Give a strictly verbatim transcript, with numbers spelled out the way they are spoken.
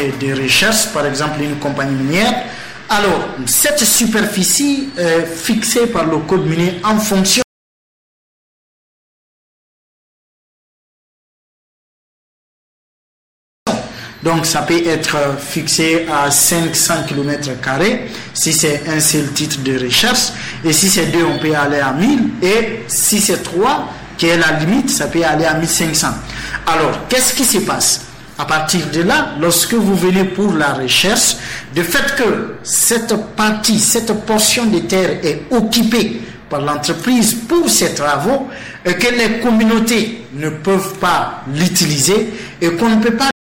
de recherche, par exemple une compagnie minière. Alors, cette superficie est fixée par le code minier en fonction donc ça peut être fixé à cinq cents kilomètres carrés si c'est un seul titre de recherche, et si c'est deux on peut aller à mille, et si c'est trois qui est la limite ça peut aller à mille cinq cents. Alors qu'est-ce qui se passe à partir de là lorsque vous venez pour la recherche? De fait que cette partie, cette portion de terre est occupée par l'entreprise pour ces travaux et que les communautés ne peuvent pas l'utiliser et qu'on ne peut pas